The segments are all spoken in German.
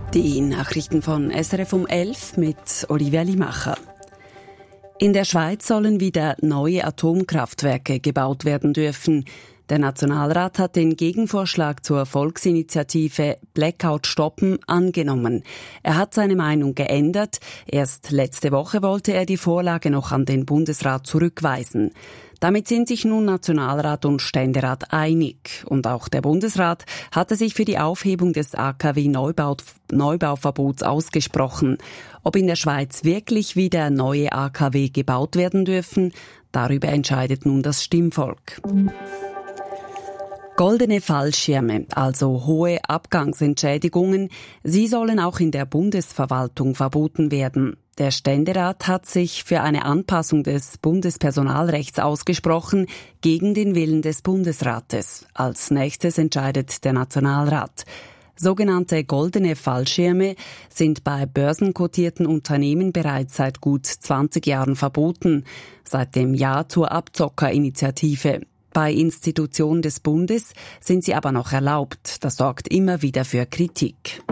Die Nachrichten von SRF um 11 mit Olivia Limacher. In der Schweiz sollen wieder neue Atomkraftwerke gebaut werden dürfen. Der Nationalrat hat den Gegenvorschlag zur Volksinitiative Blackout stoppen angenommen. Er hat seine Meinung geändert. Erst letzte Woche wollte er die Vorlage noch an den Bundesrat zurückweisen. Damit sind sich nun Nationalrat und Ständerat einig. Und auch der Bundesrat hatte sich für die Aufhebung des AKW-Neubauverbots ausgesprochen. Ob in der Schweiz wirklich wieder neue AKW gebaut werden dürfen, darüber entscheidet nun das Stimmvolk. Goldene Fallschirme, also hohe Abgangsentschädigungen, sie sollen auch in der Bundesverwaltung verboten werden. Der Ständerat hat sich für eine Anpassung des Bundespersonalrechts ausgesprochen, gegen den Willen des Bundesrates. Als nächstes entscheidet der Nationalrat. Sogenannte goldene Fallschirme sind bei börsenkotierten Unternehmen bereits seit gut 20 Jahren verboten, seit dem Ja zur Abzockerinitiative. Bei Institutionen des Bundes sind sie aber noch erlaubt. Das sorgt immer wieder für Kritik.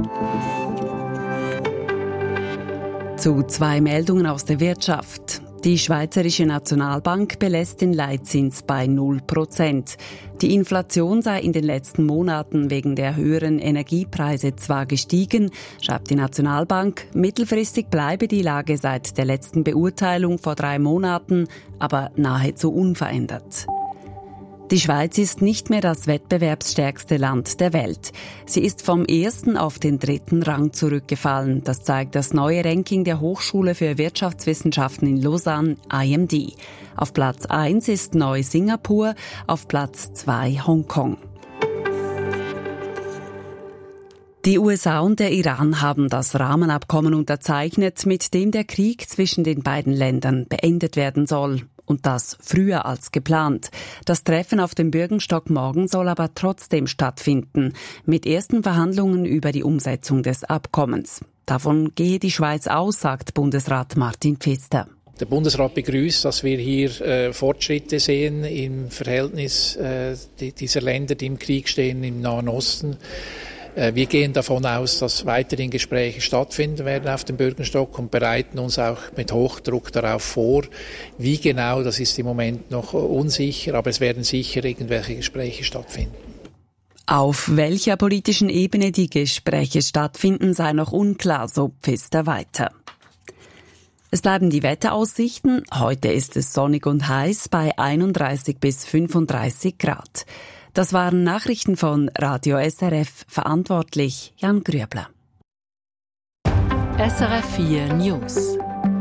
Zu 2 Meldungen aus der Wirtschaft. Die Schweizerische Nationalbank belässt den Leitzins bei 0%. Die Inflation sei in den letzten Monaten wegen der höheren Energiepreise zwar gestiegen, schreibt die Nationalbank, mittelfristig bleibe die Lage seit der letzten Beurteilung vor 3 Monaten aber nahezu unverändert. Die Schweiz ist nicht mehr das wettbewerbsstärkste Land der Welt. Sie ist vom 1. auf den 3. Rang zurückgefallen. Das zeigt das neue Ranking der Hochschule für Wirtschaftswissenschaften in Lausanne, IMD. Auf Platz 1 ist Neu-Singapur, auf Platz 2 Hongkong. Die USA und der Iran haben das Rahmenabkommen unterzeichnet, mit dem der Krieg zwischen den beiden Ländern beendet werden soll. Und das früher als geplant. Das Treffen auf dem Bürgenstock morgen soll aber trotzdem stattfinden, mit ersten Verhandlungen über die Umsetzung des Abkommens. Davon gehe die Schweiz aus, sagt Bundesrat Martin Pfister. Der Bundesrat begrüßt, dass wir hier Fortschritte sehen im Verhältnis dieser Länder, die im Krieg stehen, im Nahen Osten. Wir gehen davon aus, dass weiterhin Gespräche stattfinden werden auf dem Bürgenstock und bereiten uns auch mit Hochdruck darauf vor. Wie genau, das ist im Moment noch unsicher, aber es werden sicher irgendwelche Gespräche stattfinden. Auf welcher politischen Ebene die Gespräche stattfinden, sei noch unklar, so Pfister weiter. Es bleiben die Wetteraussichten. Heute ist es sonnig und heiß bei 31 bis 35 Grad. Das waren Nachrichten von Radio SRF, verantwortlich Jan Grüebler. SRF 4 News.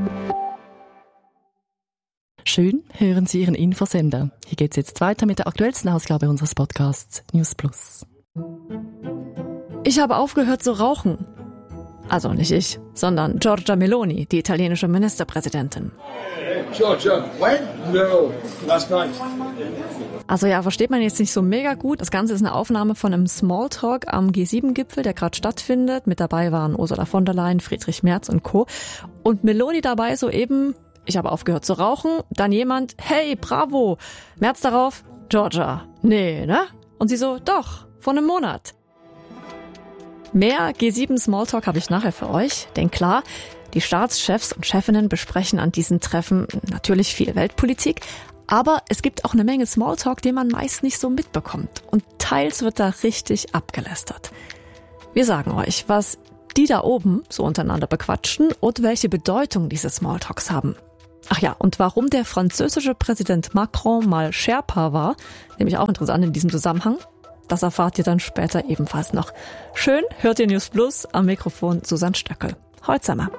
Schön, hören Sie Ihren Infosender. Hier geht es jetzt weiter mit der aktuellsten Ausgabe unseres Podcasts News Plus. Ich habe aufgehört zu rauchen. Also nicht ich, sondern Giorgia Meloni, die italienische Ministerpräsidentin. Giorgia, when? No, last night. Also ja, versteht man jetzt nicht so mega gut. Das Ganze ist eine Aufnahme von einem Smalltalk am G7-Gipfel, der gerade stattfindet. Mit dabei waren Ursula von der Leyen, Friedrich Merz und Co. Und Meloni dabei soeben, ich habe aufgehört zu rauchen. Dann jemand, hey, bravo. Merz darauf, Giorgia, nee, ne? Und sie so, doch, vor einem Monat. Mehr G7-Smalltalk habe ich nachher für euch. Denn klar, die Staatschefs und Chefinnen besprechen an diesen Treffen natürlich viel Weltpolitik. Aber es gibt auch eine Menge Smalltalk, den man meist nicht so mitbekommt. Und teils wird da richtig abgelästert. Wir sagen euch, was die da oben so untereinander bequatschen und welche Bedeutung diese Smalltalks haben. Ach ja, und warum der französische Präsident Macron mal Sherpa war, nämlich auch interessant in diesem Zusammenhang, das erfahrt ihr dann später ebenfalls noch. Schön hört ihr News Plus, am Mikrofon Susanne Stöckel. Heute zusammen.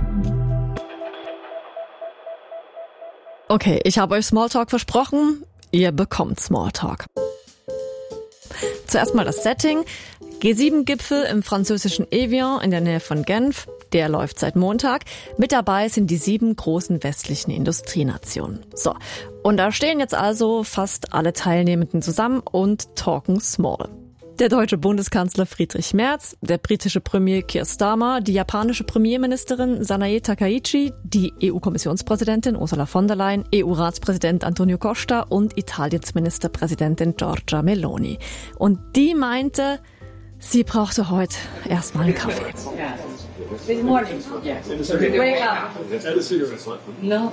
Okay, ich habe euch Smalltalk versprochen. Ihr bekommt Smalltalk. Zuerst mal das Setting. G7-Gipfel im französischen Evian in der Nähe von Genf. Der läuft seit Montag. Mit dabei sind die 7 großen westlichen Industrienationen. So, und da stehen jetzt also fast alle Teilnehmenden zusammen und talken small. Der deutsche Bundeskanzler Friedrich Merz, der britische Premier Keir Starmer, die japanische Premierministerin Sanae Takaichi, die EU-Kommissionspräsidentin Ursula von der Leyen, EU-Ratspräsident Antonio Costa und Italiens Ministerpräsidentin Giorgia Meloni. Und die meinte, Sie brauchte heute erstmal einen Kaffee. Good morning. Wake up. No.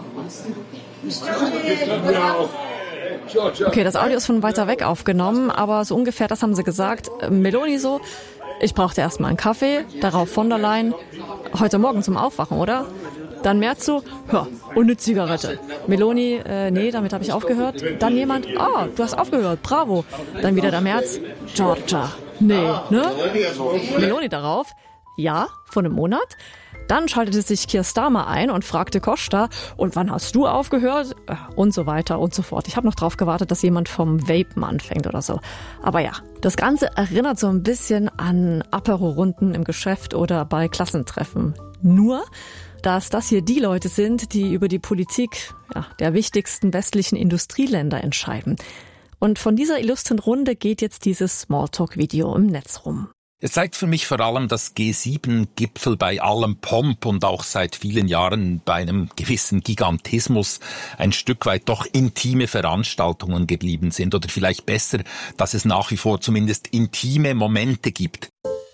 Okay, das Audio ist von weiter weg aufgenommen, aber so ungefähr das haben sie gesagt. Meloni so, ich brauchte erstmal einen Kaffee, darauf von der Leyen, heute Morgen zum Aufwachen, oder? Dann Merz so, ja, und eine Zigarette. Meloni, nee, damit habe ich aufgehört. Dann jemand, du hast aufgehört, bravo. Dann wieder der Merz, Georgia, nee, ne? Meloni darauf, ja, vor einem Monat. Dann schaltete sich Keir Starmer ein und fragte Costa, und wann hast du aufgehört? Und so weiter und so fort. Ich habe noch drauf gewartet, dass jemand vom Vapen anfängt oder so. Aber ja, das Ganze erinnert so ein bisschen an Apero-Runden im Geschäft oder bei Klassentreffen. Nur, dass das hier die Leute sind, die über die Politik der wichtigsten westlichen Industrieländer entscheiden. Und von dieser illustren Runde geht jetzt dieses Smalltalk-Video im Netz rum. Es zeigt für mich vor allem, dass G7-Gipfel bei allem Pomp und auch seit vielen Jahren bei einem gewissen Gigantismus ein Stück weit doch intime Veranstaltungen geblieben sind. Oder vielleicht besser, dass es nach wie vor zumindest intime Momente gibt.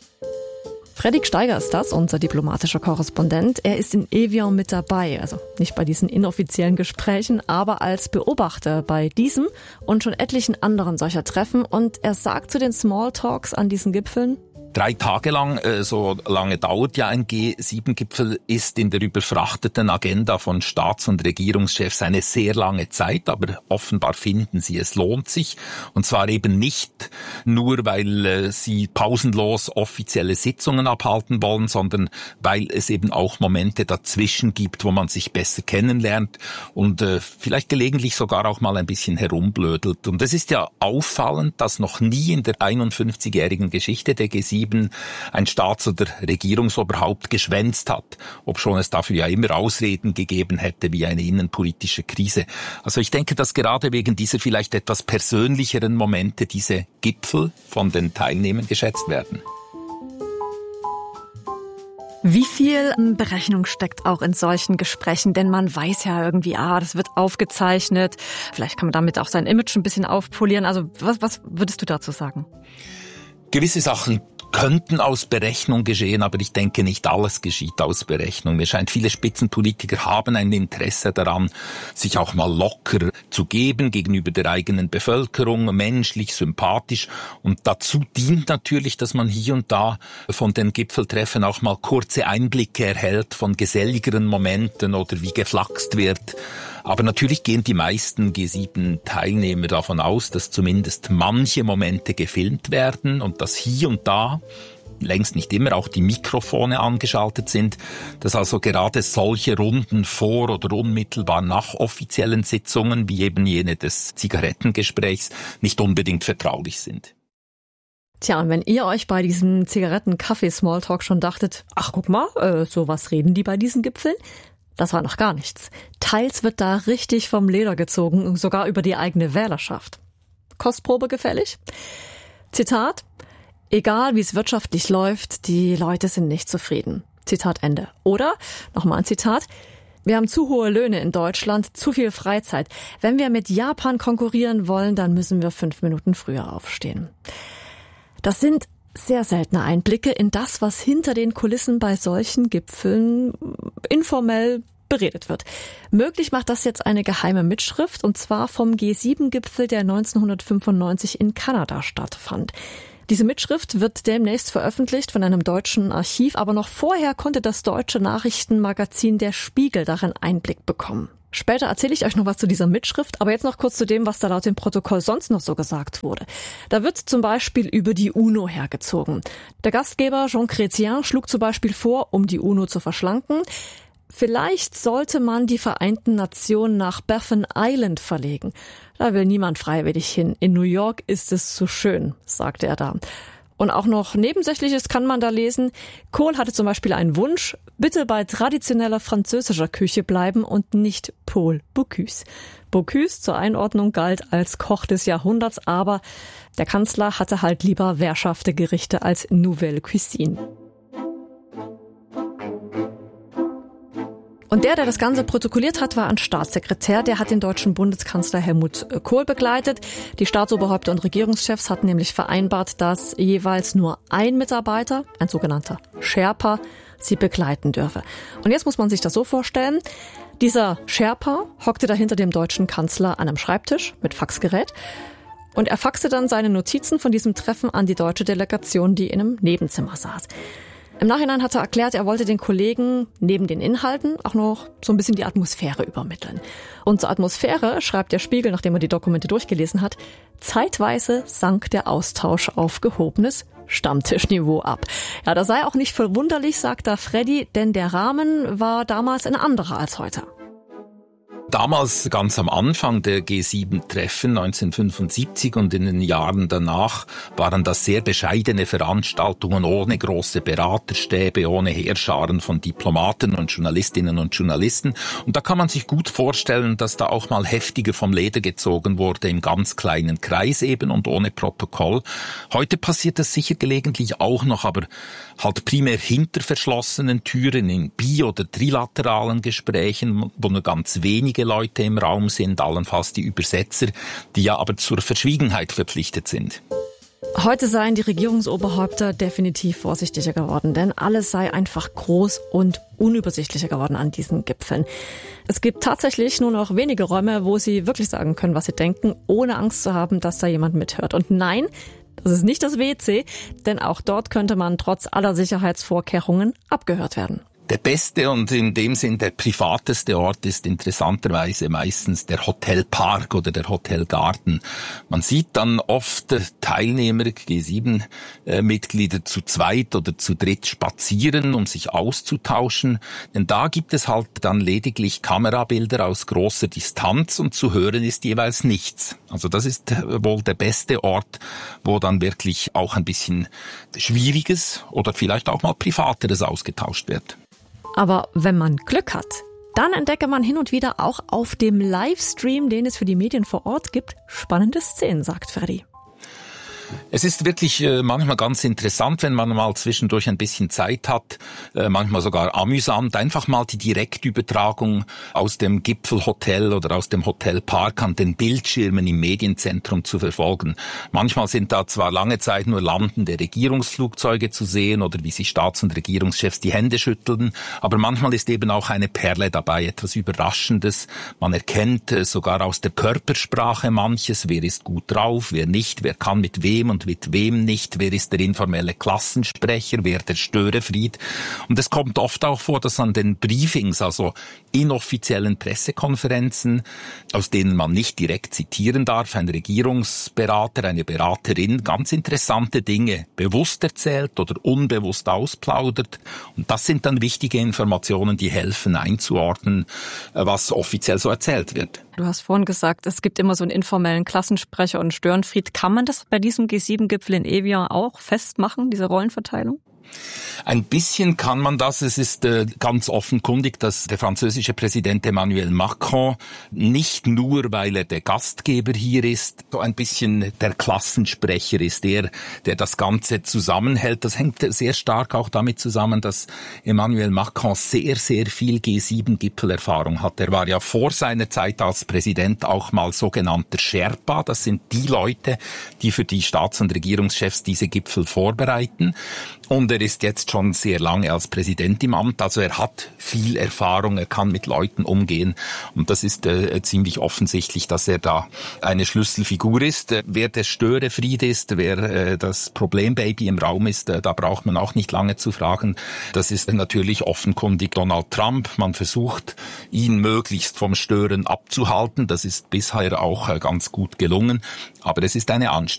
Fredrik Steiger ist das, unser diplomatischer Korrespondent. Er ist in Evian mit dabei, also nicht bei diesen inoffiziellen Gesprächen, aber als Beobachter bei diesem und schon etlichen anderen solcher Treffen. Und er sagt zu den Smalltalks an diesen Gipfeln: 3 Tage lang, so lange dauert ja ein G7-Gipfel, ist in der überfrachteten Agenda von Staats- und Regierungschefs eine sehr lange Zeit, aber offenbar finden sie, es lohnt sich. Und zwar eben nicht nur, weil sie pausenlos offizielle Sitzungen abhalten wollen, sondern weil es eben auch Momente dazwischen gibt, wo man sich besser kennenlernt und vielleicht gelegentlich sogar auch mal ein bisschen herumblödelt. Und es ist ja auffallend, dass noch nie in der 51-jährigen Geschichte der G7 ein Staats- oder Regierungsoberhaupt geschwänzt hat, obschon es dafür ja immer Ausreden gegeben hätte, wie eine innenpolitische Krise. Also ich denke, dass gerade wegen dieser vielleicht etwas persönlicheren Momente diese Gipfel von den Teilnehmern geschätzt werden. Wie viel Berechnung steckt auch in solchen Gesprächen? Denn man weiß ja irgendwie, das wird aufgezeichnet. Vielleicht kann man damit auch sein Image ein bisschen aufpolieren. Also was würdest du dazu sagen? Gewisse Sachen könnten aus Berechnung geschehen, aber ich denke, nicht alles geschieht aus Berechnung. Mir scheint, viele Spitzenpolitiker haben ein Interesse daran, sich auch mal locker zu geben gegenüber der eigenen Bevölkerung, menschlich, sympathisch. Und dazu dient natürlich, dass man hier und da von den Gipfeltreffen auch mal kurze Einblicke erhält von geselligeren Momenten oder wie geflaxt wird. Aber natürlich gehen die meisten G7-Teilnehmer davon aus, dass zumindest manche Momente gefilmt werden und dass hier und da, längst nicht immer, auch die Mikrofone angeschaltet sind, dass also gerade solche Runden vor oder unmittelbar nach offiziellen Sitzungen, wie eben jene des Zigarettengesprächs, nicht unbedingt vertraulich sind. Tja, und wenn ihr euch bei diesem Zigaretten-Kaffee-Smalltalk schon dachtet, ach guck mal, so was reden die bei diesen Gipfeln? Das war noch gar nichts. Teils wird da richtig vom Leder gezogen, sogar über die eigene Wählerschaft. Kostprobe gefällig? Zitat: Egal wie es wirtschaftlich läuft, die Leute sind nicht zufrieden. Zitat Ende. Oder, nochmal ein Zitat: Wir haben zu hohe Löhne in Deutschland, zu viel Freizeit. Wenn wir mit Japan konkurrieren wollen, dann müssen wir 5 Minuten früher aufstehen. Das sind sehr seltene Einblicke in das, was hinter den Kulissen bei solchen Gipfeln informell beredet wird. Möglich macht das jetzt eine geheime Mitschrift, und zwar vom G7-Gipfel, der 1995 in Kanada stattfand. Diese Mitschrift wird demnächst veröffentlicht von einem deutschen Archiv, aber noch vorher konnte das deutsche Nachrichtenmagazin Der Spiegel darin Einblick bekommen. Später erzähle ich euch noch was zu dieser Mitschrift, aber jetzt noch kurz zu dem, was da laut dem Protokoll sonst noch so gesagt wurde. Da wird zum Beispiel über die UNO hergezogen. Der Gastgeber Jean Chrétien schlug zum Beispiel vor, um die UNO zu verschlanken: Vielleicht sollte man die Vereinten Nationen nach Baffin Island verlegen. Da will niemand freiwillig hin. In New York ist es zu schön, sagte er da. Und auch noch Nebensächliches kann man da lesen. Kohl hatte zum Beispiel einen Wunsch: bitte bei traditioneller französischer Küche bleiben und nicht Paul Bocuse. Bocuse zur Einordnung galt als Koch des Jahrhunderts, aber der Kanzler hatte halt lieber wehrschafte Gerichte als Nouvelle Cuisine. Und der das Ganze protokolliert hat, war ein Staatssekretär. Der hat den deutschen Bundeskanzler Helmut Kohl begleitet. Die Staatsoberhäupter und Regierungschefs hatten nämlich vereinbart, dass jeweils nur ein Mitarbeiter, ein sogenannter Sherpa, sie begleiten dürfe. Und jetzt muss man sich das so vorstellen. Dieser Sherpa hockte da hinter dem deutschen Kanzler an einem Schreibtisch mit Faxgerät. Und er faxte dann seine Notizen von diesem Treffen an die deutsche Delegation, die in einem Nebenzimmer saß. Im Nachhinein hat er erklärt, er wollte den Kollegen neben den Inhalten auch noch so ein bisschen die Atmosphäre übermitteln. Und zur Atmosphäre schreibt der Spiegel, nachdem er die Dokumente durchgelesen hat, zeitweise sank der Austausch auf gehobenes Stammtischniveau ab. Ja, das sei auch nicht verwunderlich, sagt da Freddy, denn der Rahmen war damals ein anderer als heute. Damals, ganz am Anfang der G7-Treffen 1975 und in den Jahren danach, waren das sehr bescheidene Veranstaltungen ohne große Beraterstäbe, ohne Heerscharen von Diplomaten und Journalistinnen und Journalisten. Und da kann man sich gut vorstellen, dass da auch mal heftiger vom Leder gezogen wurde, im ganz kleinen Kreis eben und ohne Protokoll. Heute passiert das sicher gelegentlich auch noch, aber halt primär hinter verschlossenen Türen in bi- oder trilateralen Gesprächen, wo nur ganz wenige Leute im Raum sind, allenfalls die Übersetzer, die ja aber zur Verschwiegenheit verpflichtet sind. Heute seien die Regierungsoberhäupter definitiv vorsichtiger geworden, denn alles sei einfach groß und unübersichtlicher geworden an diesen Gipfeln. Es gibt tatsächlich nur noch wenige Räume, wo sie wirklich sagen können, was sie denken, ohne Angst zu haben, dass da jemand mithört. Und nein, das ist nicht das WC, denn auch dort könnte man trotz aller Sicherheitsvorkehrungen abgehört werden. Der beste und in dem Sinn der privateste Ort ist interessanterweise meistens der Hotelpark oder der Hotelgarten. Man sieht dann oft Teilnehmer, G7-Mitglieder zu zweit oder zu dritt spazieren, um sich auszutauschen. Denn da gibt es halt dann lediglich Kamerabilder aus großer Distanz und zu hören ist jeweils nichts. Also das ist wohl der beste Ort, wo dann wirklich auch ein bisschen Schwieriges oder vielleicht auch mal Privateres ausgetauscht wird. Aber wenn man Glück hat, dann entdecke man hin und wieder auch auf dem Livestream, den es für die Medien vor Ort gibt, spannende Szenen, sagt Freddy. Es ist wirklich manchmal ganz interessant, wenn man mal zwischendurch ein bisschen Zeit hat, manchmal sogar amüsant, einfach mal die Direktübertragung aus dem Gipfelhotel oder aus dem Hotelpark an den Bildschirmen im Medienzentrum zu verfolgen. Manchmal sind da zwar lange Zeit nur landende Regierungsflugzeuge zu sehen oder wie sich Staats- und Regierungschefs die Hände schütteln, aber manchmal ist eben auch eine Perle dabei, etwas Überraschendes. Man erkennt sogar aus der Körpersprache manches, wer ist gut drauf, wer nicht, wer kann mit wem und mit wem nicht, wer ist der informelle Klassensprecher, wer der Störenfried. Und es kommt oft auch vor, dass an den Briefings, also inoffiziellen Pressekonferenzen, aus denen man nicht direkt zitieren darf, ein Regierungsberater, eine Beraterin ganz interessante Dinge bewusst erzählt oder unbewusst ausplaudert. Und das sind dann wichtige Informationen, die helfen einzuordnen, was offiziell so erzählt wird. Du hast vorhin gesagt, es gibt immer so einen informellen Klassensprecher und Störenfried. Kann man das bei diesem G7-Gipfel in Evian auch festmachen, diese Rollenverteilung? Ein bisschen kann man das. Es ist ganz offenkundig, dass der französische Präsident Emmanuel Macron nicht nur, weil er der Gastgeber hier ist, so ein bisschen der Klassensprecher ist, der das Ganze zusammenhält. Das hängt sehr stark auch damit zusammen, dass Emmanuel Macron sehr, sehr viel G7-Gipfelerfahrung hat. Er war ja vor seiner Zeit als Präsident auch mal sogenannter Sherpa. Das sind die Leute, die für die Staats- und Regierungschefs diese Gipfel vorbereiten. Und er ist jetzt schon sehr lange als Präsident im Amt, also er hat viel Erfahrung, er kann mit Leuten umgehen und das ist ziemlich offensichtlich, dass er da eine Schlüsselfigur ist. Wer der Störenfried ist, wer das Problembaby im Raum ist, da braucht man auch nicht lange zu fragen. Das ist natürlich offenkundig Donald Trump. Man versucht, ihn möglichst vom Stören abzuhalten. Das ist bisher auch ganz gut gelungen, aber es ist eine Anstrengung.